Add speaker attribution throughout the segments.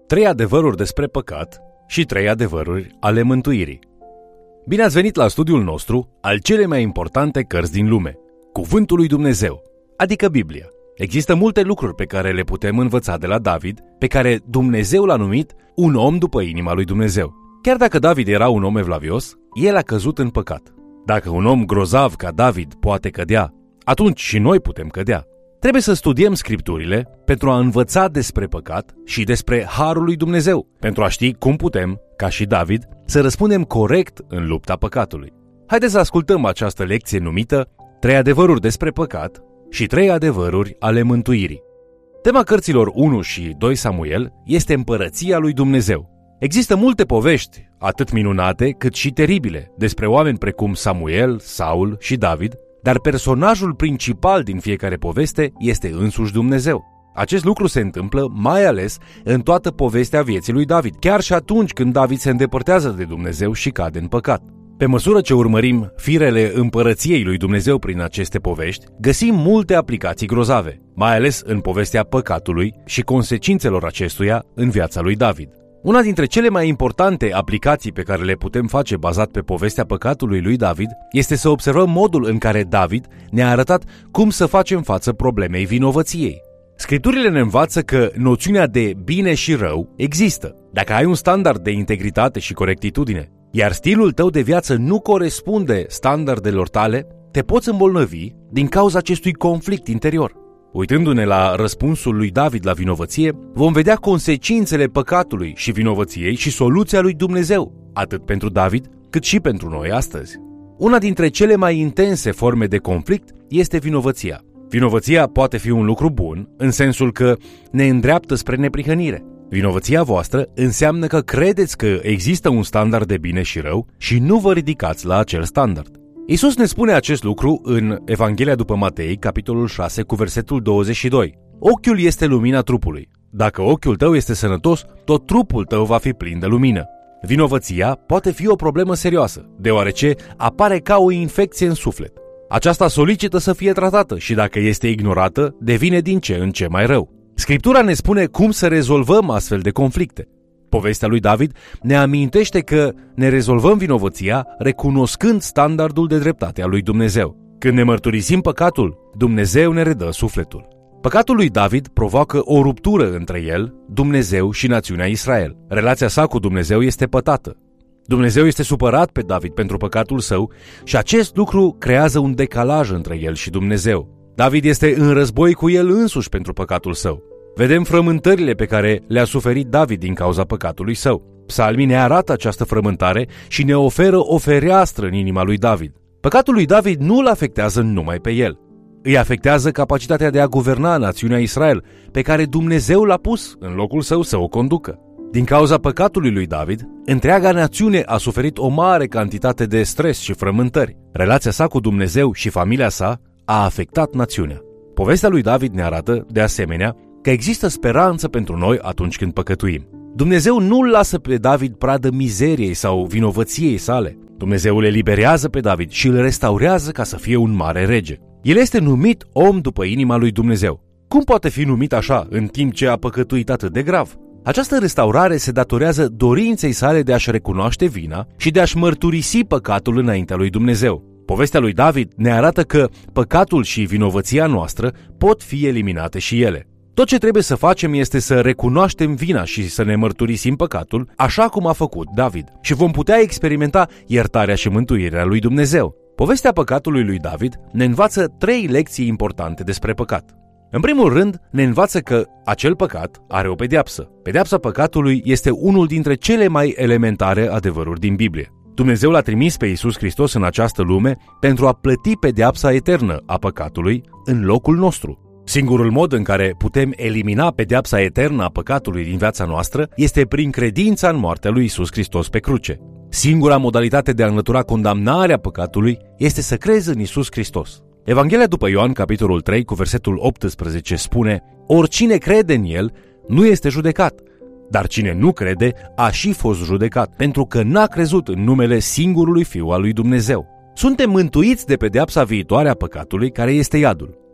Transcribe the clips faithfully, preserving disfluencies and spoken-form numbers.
Speaker 1: Trei adevăruri despre păcat și trei adevăruri ale mântuirii. Bine ați venit la studiul nostru al cele mai importante cărți din lume, Cuvântul lui Dumnezeu, adică Biblia. Există multe lucruri pe care le putem învăța de la David, pe care Dumnezeu l-a numit un om după inima lui Dumnezeu. Chiar dacă David era un om evlavios, el a căzut în păcat. Dacă un om grozav ca David poate cădea, atunci și noi putem cădea. Trebuie să studiem Scripturile pentru a învăța despre păcat și despre harul lui Dumnezeu, pentru a ști cum putem, ca și David, să răspundem corect în lupta păcatului. Haideți să ascultăm această lecție numită Trei adevăruri despre păcat și trei adevăruri ale mântuirii. Tema cărților unu și doi Samuel este împărăția lui Dumnezeu. Există multe povești, atât minunate cât și teribile, despre oameni precum Samuel, Saul și David, dar personajul principal din fiecare poveste este însuși Dumnezeu. Acest lucru se întâmplă mai ales în toată povestea vieții lui David, chiar și atunci când David se îndepărtează de Dumnezeu și cade în păcat. Pe măsură ce urmărim firele împărăției lui Dumnezeu prin aceste povești, găsim multe aplicații grozave, mai ales în povestea păcatului și consecințelor acestuia în viața lui David. Una dintre cele mai importante aplicații pe care le putem face bazat pe povestea păcatului lui David este să observăm modul în care David ne-a arătat cum să facem față problemei vinovăției. Scripturile ne învață că noțiunea de bine și rău există. Dacă ai un standard de integritate și corectitudine, iar stilul tău de viață nu corespunde standardelor tale, te poți îmbolnăvi din cauza acestui conflict interior. Uitându-ne la răspunsul lui David la vinovăție, vom vedea consecințele păcatului și vinovăției și soluția lui Dumnezeu, atât pentru David, cât și pentru noi astăzi. Una dintre cele mai intense forme de conflict este vinovăția. Vinovăția poate fi un lucru bun, în sensul că ne îndreaptă spre neprihănire. Vinovăția voastră înseamnă că credeți că există un standard de bine și rău și nu vă ridicați la acel standard. Iisus ne spune acest lucru în Evanghelia după Matei, capitolul șase, cu versetul douăzeci și doi. Ochiul este lumina trupului. Dacă ochiul tău este sănătos, tot trupul tău va fi plin de lumină. Vinovăția poate fi o problemă serioasă, deoarece apare ca o infecție în suflet. Aceasta solicită să fie tratată și dacă este ignorată, devine din ce în ce mai rău. Scriptura ne spune cum să rezolvăm astfel de conflicte. Povestea lui David ne amintește că ne rezolvăm vinovăția recunoscând standardul de dreptate al lui Dumnezeu. Când ne mărturisim păcatul, Dumnezeu ne redă sufletul. Păcatul lui David provoacă o ruptură între el, Dumnezeu și națiunea Israel. Relația sa cu Dumnezeu este pătată. Dumnezeu este supărat pe David pentru păcatul său și acest lucru creează un decalaj între el și Dumnezeu. David este în război cu el însuși pentru păcatul său. Vedem frământările pe care le-a suferit David din cauza păcatului său. Psalmii ne arată această frământare și ne oferă o fereastră în inima lui David. Păcatul lui David nu îl afectează numai pe el. Îi afectează capacitatea de a guverna națiunea Israel, pe care Dumnezeu l-a pus în locul său să o conducă. Din cauza păcatului lui David, întreaga națiune a suferit o mare cantitate de stres și frământări. Relația sa cu Dumnezeu și familia sa a afectat națiunea. Povestea lui David ne arată, de asemenea, că există speranță pentru noi atunci când păcătuim. Dumnezeu nu îl lasă pe David pradă mizeriei sau vinovăției sale. Dumnezeu îl eliberează pe David și îl restaurează ca să fie un mare rege. El este numit om după inima lui Dumnezeu. Cum poate fi numit așa în timp ce a păcătuit atât de grav? Această restaurare se datorează dorinței sale de a-și recunoaște vina și de a-și mărturisi păcatul înaintea lui Dumnezeu. Povestea lui David ne arată că păcatul și vinovăția noastră pot fi eliminate și ele. Tot ce trebuie să facem este să recunoaștem vina și să ne mărturisim păcatul, așa cum a făcut David, și vom putea experimenta iertarea și mântuirea lui Dumnezeu. Povestea păcatului lui David ne învață trei lecții importante despre păcat. În primul rând, ne învață că acel păcat are o pedeapsă. Pedeapsa păcatului este unul dintre cele mai elementare adevăruri din Biblie. Dumnezeu l-a trimis pe Iisus Hristos în această lume pentru a plăti pedeapsa eternă a păcatului în locul nostru. Singurul mod în care putem elimina pedeapsa eternă a păcatului din viața noastră este prin credința în moartea lui Iisus Hristos pe cruce. Singura modalitate de a înlătura condamnarea păcatului este să crezi în Iisus Hristos. Evanghelia după Ioan, capitolul trei, cu versetul optsprezece, spune: oricine crede în El nu este judecat, dar cine nu crede a și fost judecat, pentru că n-a crezut în numele singurului Fiu al lui Dumnezeu. Suntem mântuiți de pedeapsa viitoare a păcatului, care este iadul.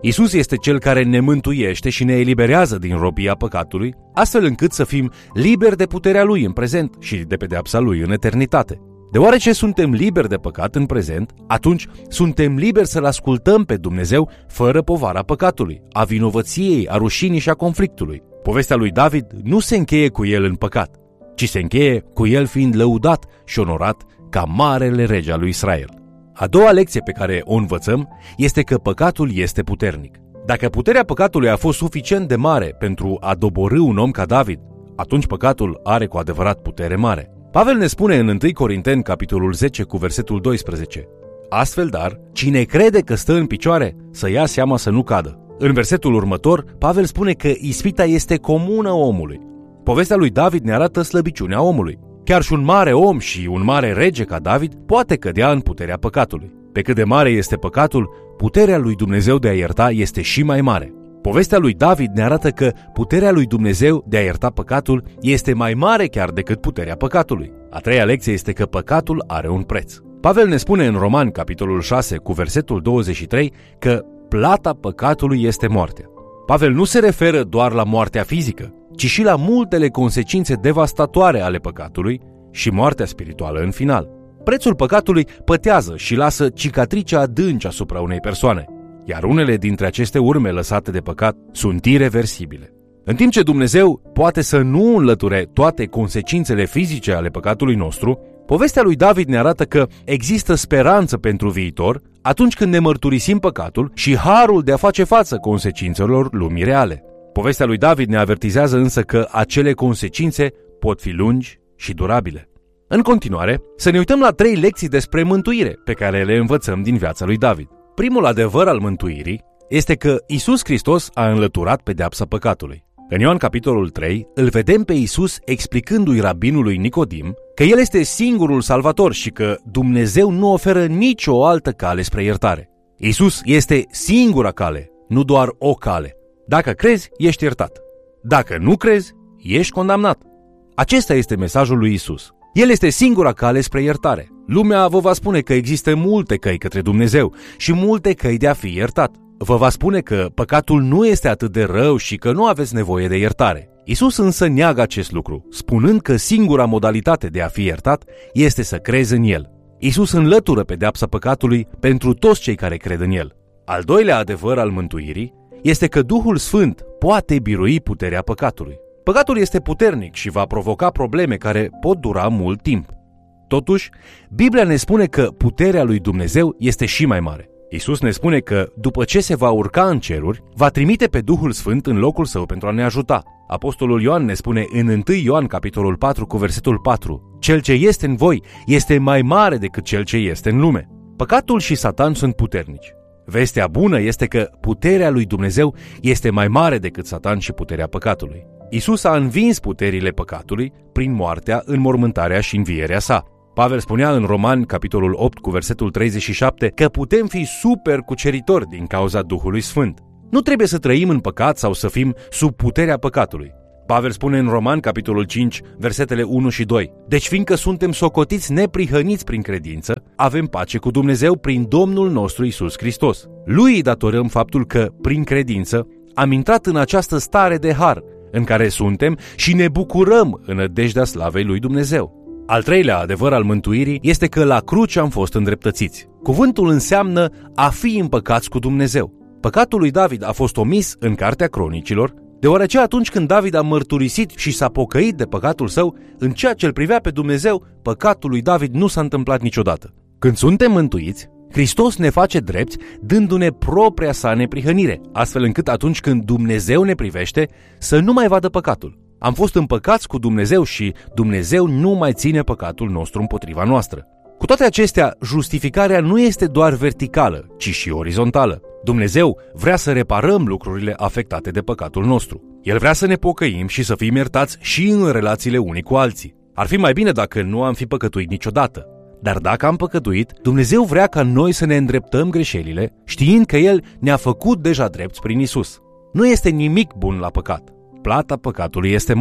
Speaker 1: Isus este Cel care ne mântuiește și ne eliberează din robia păcatului, astfel încât să fim liberi de puterea Lui în prezent și de pedeapsa Lui în eternitate. Deoarece suntem liberi de păcat în prezent, atunci suntem liberi să-L ascultăm pe Dumnezeu fără povara păcatului, a vinovăției, a rușinii și a conflictului. Povestea lui David nu se încheie cu el în păcat, ci se încheie cu el fiind lăudat și onorat ca marele rege al lui Israel. A doua lecție pe care o învățăm este că păcatul este puternic. Dacă puterea păcatului a fost suficient de mare pentru a doborî un om ca David, atunci păcatul are cu adevărat putere mare. Pavel ne spune în întâi Corinteni, capitolul zece, cu versetul doisprezece: Astfel, dar, cine crede că stă în picioare, să ia seama să nu cadă. În versetul următor, Pavel spune că ispita este comună omului. Povestea lui David ne arată slăbiciunea omului. Chiar și un mare om și un mare rege ca David poate cădea în puterea păcatului. Pe cât de mare este păcatul, puterea lui Dumnezeu de a ierta este și mai mare. Povestea lui David ne arată că puterea lui Dumnezeu de a ierta păcatul este mai mare chiar decât puterea păcatului. A treia lecție este că păcatul are un preț. Pavel ne spune în Romani, capitolul șase, cu versetul douăzeci și trei, că plata păcatului este moartea. Pavel nu se referă doar la moartea fizică, ci și la multele consecințe devastatoare ale păcatului și moartea spirituală în final. Prețul păcatului pătează și lasă cicatrice adânci asupra unei persoane, iar unele dintre aceste urme lăsate de păcat sunt ireversibile. În timp ce Dumnezeu poate să nu înlăture toate consecințele fizice ale păcatului nostru, povestea lui David ne arată că există speranță pentru viitor atunci când ne mărturisim păcatul și harul de a face față consecințelor lumii reale. Povestea lui David ne avertizează însă că acele consecințe pot fi lungi și durabile. În continuare, să ne uităm la trei lecții despre mântuire pe care le învățăm din viața lui David. Primul adevăr al mântuirii este că Iisus Hristos a înlăturat pedeapsa păcatului. În Ioan capitolul trei îl vedem pe Iisus explicându-i rabinului Nicodim că El este singurul salvator și că Dumnezeu nu oferă nicio altă cale spre iertare. Iisus este singura cale, nu doar o cale. Dacă crezi, ești iertat. Dacă nu crezi, ești condamnat. Acesta este mesajul lui Iisus. El este singura cale spre iertare. Lumea vă va spune că există multe căi către Dumnezeu și multe căi de a fi iertat. Vă va spune că păcatul nu este atât de rău și că nu aveți nevoie de iertare. Iisus însă neagă acest lucru, spunând că singura modalitate de a fi iertat este să crezi în El. Iisus înlătură pedeapsa păcatului pentru toți cei care cred în El. Al doilea adevăr al mântuirii este că Duhul Sfânt poate birui puterea păcatului. Păcatul este puternic și va provoca probleme care pot dura mult timp. Totuși, Biblia ne spune că puterea lui Dumnezeu este și mai mare. Iisus ne spune că, după ce se va urca în ceruri, va trimite pe Duhul Sfânt în locul său pentru a ne ajuta. Apostolul Ioan ne spune în întâi Ioan, capitolul patru, cu versetul patru: Cel ce este în voi este mai mare decât cel ce este în lume. Păcatul și Satan sunt puternici. Vestea bună este că puterea lui Dumnezeu este mai mare decât Satan și puterea păcatului. Iisus a învins puterile păcatului prin moartea, înmormântarea și învierea sa. Pavel spunea în Romani, capitolul opt, cu versetul treizeci și șapte, că putem fi super cuceritori din cauza Duhului Sfânt. Nu trebuie să trăim în păcat sau să fim sub puterea păcatului. Pavel spune în Romani, capitolul cinci, versetele unu și doi: Deci fiindcă suntem socotiți neprihăniți prin credință, avem pace cu Dumnezeu prin Domnul nostru Iisus Hristos. Lui îi datorăm faptul că, prin credință, am intrat în această stare de har în care suntem și ne bucurăm în nădejdea slavei lui Dumnezeu. Al treilea adevăr al mântuirii este că la cruce am fost îndreptățiți. Cuvântul înseamnă a fi împăcați cu Dumnezeu. Păcatul lui David a fost omis în Cartea Cronicilor, deoarece atunci când David a mărturisit și s-a pocăit de păcatul său, în ceea ce îl privea pe Dumnezeu, păcatul lui David nu s-a întâmplat niciodată. Când suntem mântuiți, Hristos ne face drepți dându-ne propria sa neprihănire, astfel încât atunci când Dumnezeu ne privește să nu mai vadă păcatul. Am fost împăcați cu Dumnezeu și Dumnezeu nu mai ține păcatul nostru împotriva noastră. Cu toate acestea, justificarea nu este doar verticală, ci și orizontală. Dumnezeu vrea să reparăm lucrurile afectate de păcatul nostru. El vrea să ne pocăim și să fim iertați și în relațiile unii cu alții. Ar fi mai bine dacă nu am fi păcătuit niciodată. Dar dacă am păcătuit, Dumnezeu vrea ca noi să ne îndreptăm greșelile, știind că El ne-a făcut deja drepți prin Isus. Nu este nimic bun la păcat. Plata păcatului este moartea.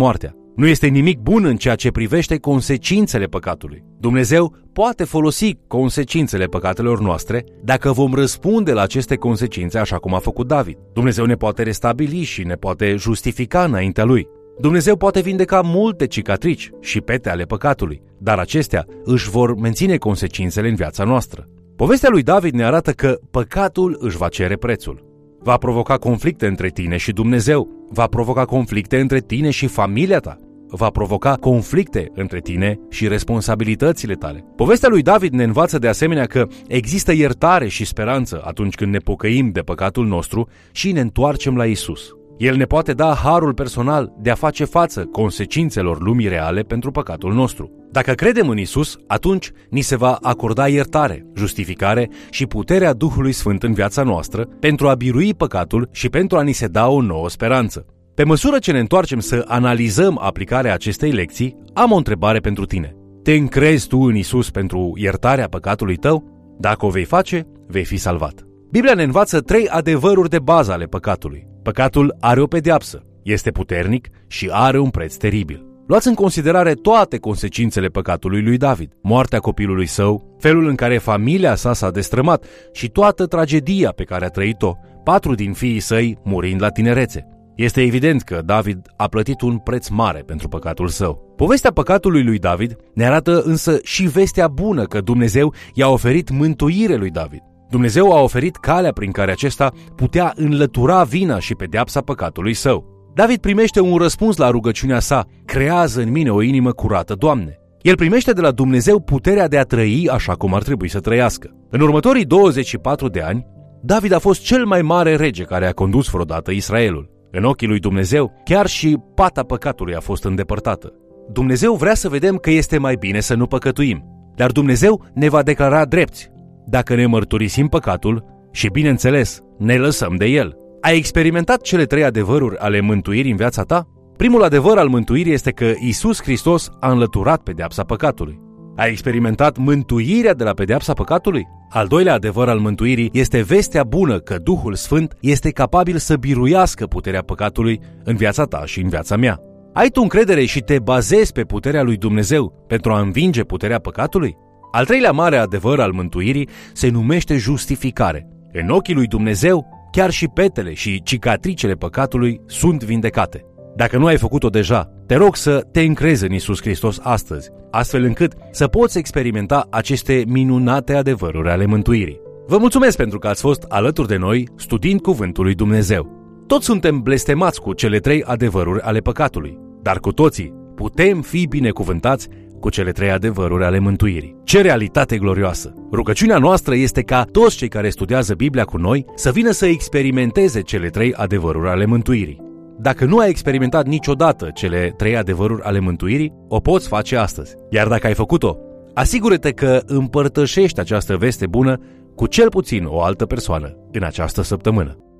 Speaker 1: Nu este nimic bun în ceea ce privește consecințele păcatului. Dumnezeu poate folosi consecințele păcatelor noastre dacă vom răspunde la aceste consecințe așa cum a făcut David. Dumnezeu ne poate restabili și ne poate justifica înaintea Lui. Dumnezeu poate vindeca multe cicatrici și pete ale păcatului, dar acestea își vor menține consecințele în viața noastră. Povestea lui David ne arată că păcatul își va cere prețul. Va provoca conflicte între tine și Dumnezeu, va provoca conflicte între tine și familia ta, va provoca conflicte între tine și responsabilitățile tale. Povestea lui David ne învață de asemenea că există iertare și speranță atunci când ne pocăim de păcatul nostru și ne întoarcem la Isus. El ne poate da harul personal de a face față consecințelor lumii reale pentru păcatul nostru. Dacă credem în Isus, atunci ni se va acorda iertare, justificare și puterea Duhului Sfânt în viața noastră pentru a birui păcatul și pentru a ni se da o nouă speranță. Pe măsură ce ne întoarcem să analizăm aplicarea acestei lecții, am o întrebare pentru tine. Te încrezi tu în Isus pentru iertarea păcatului tău? Dacă o vei face, vei fi salvat. Biblia ne învață trei adevăruri de bază ale păcatului. Păcatul are o pedeapsă, este puternic și are un preț teribil. Luați în considerare toate consecințele păcatului lui David, moartea copilului său, felul în care familia sa s-a destrămat și toată tragedia pe care a trăit-o, patru din fiii săi murind la tinerețe. Este evident că David a plătit un preț mare pentru păcatul său. Povestea păcatului lui David ne arată însă și vestea bună că Dumnezeu i-a oferit mântuire lui David. Dumnezeu a oferit calea prin care acesta putea înlătura vina și pedeapsa păcatului său. David primește un răspuns la rugăciunea sa: creează în mine o inimă curată, Doamne. El primește de la Dumnezeu puterea de a trăi așa cum ar trebui să trăiască. În următorii douăzeci și patru de ani, David a fost cel mai mare rege care a condus vreodată Israelul. În ochii lui Dumnezeu, chiar și pata păcatului a fost îndepărtată. Dumnezeu vrea să vedem că este mai bine să nu păcătuim, dar Dumnezeu ne va declara drepți dacă ne mărturisim păcatul și, bineînțeles, ne lăsăm de el. Ai experimentat cele trei adevăruri ale mântuirii în viața ta? Primul adevăr al mântuirii este că Iisus Hristos a înlăturat pedeapsa păcatului. Ai experimentat mântuirea de la pedeapsa păcatului? Al doilea adevăr al mântuirii este vestea bună că Duhul Sfânt este capabil să biruiască puterea păcatului în viața ta și în viața mea. Ai tu încredere și te bazezi pe puterea lui Dumnezeu pentru a învinge puterea păcatului? Al treilea mare adevăr al mântuirii se numește justificare. În ochii lui Dumnezeu, chiar și petele și cicatricele păcatului sunt vindecate. Dacă nu ai făcut-o deja, te rog să te încrezi în Iisus Hristos astăzi, astfel încât să poți experimenta aceste minunate adevăruri ale mântuirii. Vă mulțumesc pentru că ați fost alături de noi studiind Cuvântul lui Dumnezeu. Toți suntem blestemați cu cele trei adevăruri ale păcatului, dar cu toții putem fi binecuvântați cu cele trei adevăruri ale mântuirii. Ce realitate glorioasă! Rugăciunea noastră este ca toți cei care studiază Biblia cu noi să vină să experimenteze cele trei adevăruri ale mântuirii. Dacă nu ai experimentat niciodată cele trei adevăruri ale mântuirii, o poți face astăzi. Iar dacă ai făcut-o, asigură-te că împărtășești această veste bună cu cel puțin o altă persoană în această săptămână.